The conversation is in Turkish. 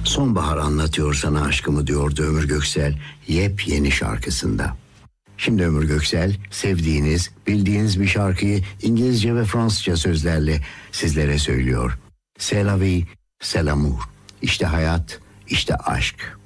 Sonbahar anlatıyor sana aşkımı diyordu Ömür Göksel yepyeni şarkısında. Şimdi Ömür Göksel sevdiğiniz, bildiğiniz bir şarkıyı İngilizce ve Fransızca sözlerle sizlere söylüyor. C'est la vie, c'est l'amour. İşte hayat, işte aşk.